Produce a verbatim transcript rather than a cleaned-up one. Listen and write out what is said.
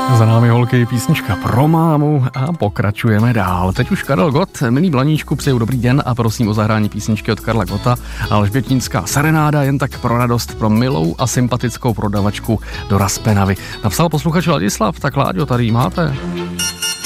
Za námi holky písnička pro mámu a pokračujeme dál. Teď už Karel Gott, milý Blaníčku, přeju dobrý den a prosím o zahrání písničky od Karla Gotta. Alžbětinská serenáda jen tak pro radost pro milou a sympatickou prodavačku do Raspenavy. Napsal posluchač Ladislav, tak Láďo, tady máte.